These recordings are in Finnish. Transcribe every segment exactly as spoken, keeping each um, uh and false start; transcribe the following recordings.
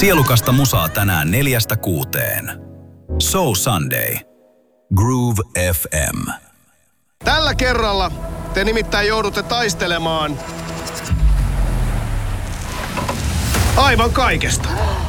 Sielukasta musaa tänään neljästä kuuteen. So Sunday. Groove F M. Tällä kerralla te nimittäin joudutte taistelemaan aivan kaikesta.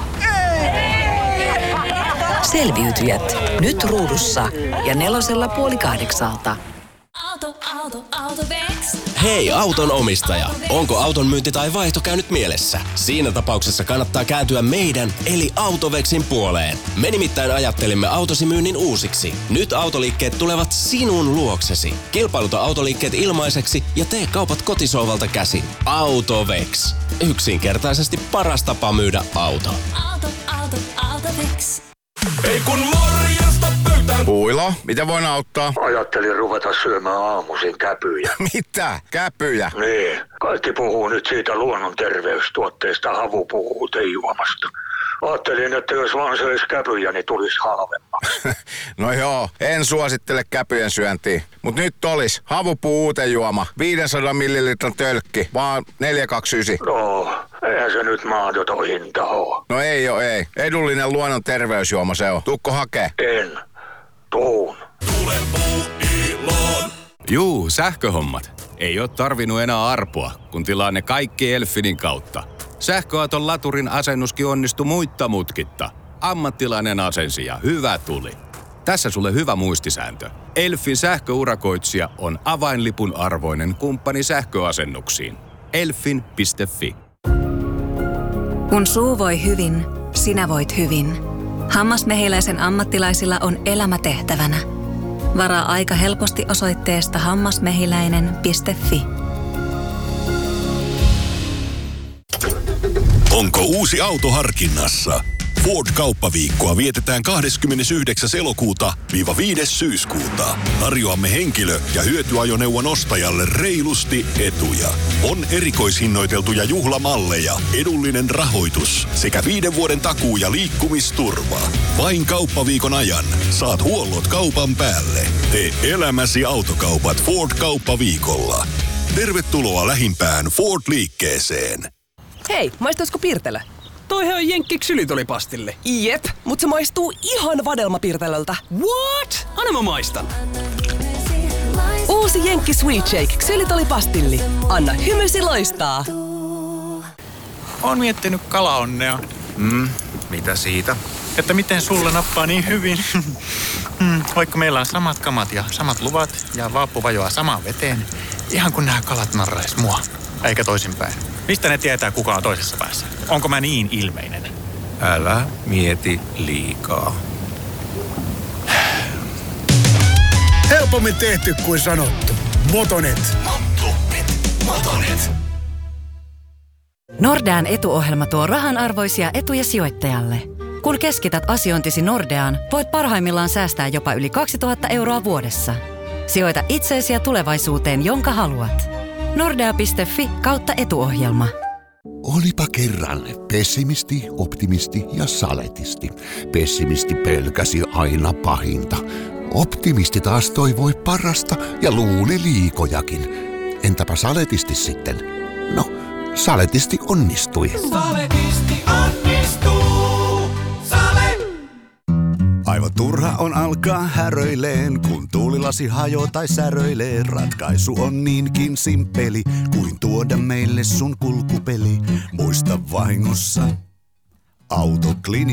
Selviytyjät. Nyt ruudussa ja nelosella puoli kahdeksalta. Auto, auto, Autovex. Hei auton omistaja, onko auton myynti tai vaihto käynyt mielessä? Siinä tapauksessa kannattaa kääntyä meidän eli Autovexin puoleen. Me nimittäin ajattelimme autosi myynnin uusiksi. Nyt autoliikkeet tulevat sinun luoksesi. Kilpailuta autoliikkeet ilmaiseksi ja tee kaupat kotisohvalta käsin. Autovex. Yksinkertaisesti paras tapa myydä auto. Auto, auto, Autovex. Ei kun morjesta pöytään. Puilo, miten voin auttaa? Ajattelin ruveta syömään aamuisin käpyjä. Mitä? Käpyjä? Niin. Kaikki puhuu nyt siitä luonnon terveystuotteesta havupuutejuomasta. Ajattelin, että jos vaan söis käpyjä, niin tulisi halvemmaksi. No joo, en suosittele käpyjen syöntiä. Mut nyt olis havupuutejuoma, viisisataa millilitran tölkki, vaan neljä kaksikymmentäyhdeksän. No, eihän se nyt mahdoton hinta oo. No ei oo, ei. Edullinen luonnon terveysjuoma se on. Tuukko hakee? En. Tuun. Tule puuiloon. Juu, sähköhommat. Ei oo tarvinnut enää arpoa, kun tilaa ne kaikki Elfinin kautta. Sähköauton laturin asennuskin onnistui muitta mutkitta. Ammattilainen asensi ja hyvä tuli. Tässä sulle hyvä muistisääntö. Elfin sähköurakoitsija on avainlipun arvoinen kumppani sähköasennuksiin. elfin piste fi. Kun suu voi hyvin, sinä voit hyvin. Hammasmehiläisen ammattilaisilla on elämä tehtävänä. Varaa aika helposti osoitteesta hammasmehiläinen piste fi. Onko uusi auto harkinnassa? Ford-kauppaviikkoa vietetään kahdeskymmenesyhdeksäs elokuuta viiva viides syyskuuta. Tarjoamme henkilö- ja hyötyajoneuvon ostajalle reilusti etuja. On erikoishinnoiteltuja juhlamalleja, edullinen rahoitus sekä viiden vuoden takuu- ja liikkumisturva. Vain kauppaviikon ajan saat huollot kaupan päälle. Tee elämäsi autokaupat Ford-kauppaviikolla. Tervetuloa lähimpään Ford-liikkeeseen. Hei, maistaisiko Pirtelö? Toihan on jenkki ksylitolipastille. Jep, mut se maistuu ihan vadelmapirtelöltä. What? Anna mä maistan. Uusi jenkki Sweet Shake ksylitolipastilli. Anna hymysi loistaa. Oon miettinyt kalaonnea. Mm, mitä siitä? Että miten sulla nappaa niin hyvin. mm, vaikka meillä on samat kamat ja samat luvat ja vaappu vajoaa samaan veteen. Ihan kun nämä kalat narrais mua. Eikä toisinpäin. Mistä ne tietää, kuka on toisessa päässä? Onko mä niin ilmeinen? Älä mieti liikaa. Helpommin tehty kuin sanottu. Motonet. Motonet. Motonet. Nordean etuohjelma tuo rahanarvoisia etuja sijoittajalle. Kun keskität asiointisi Nordeaan, voit parhaimmillaan säästää jopa yli kaksituhatta euroa vuodessa. Sijoita itseesi ja tulevaisuuteen, jonka haluat. Nordea piste fi kautta etuohjelma. Olipa kerran pessimisti, optimisti ja saletisti. Pessimisti pelkäsi aina pahinta. Optimisti taas toivoi parasta ja luuli liikojakin. Entäpä saletisti sitten? No, saletisti onnistui. Saletisti onnistuu. Sale. Aivan turha on alkaa häröileen, kun tuulilasi hajoo tai säröilee. Ratkaisu on niinkin simppeli, kuin tuoda meille sun kulkupeli. Muista vahingossa Autoklinikka.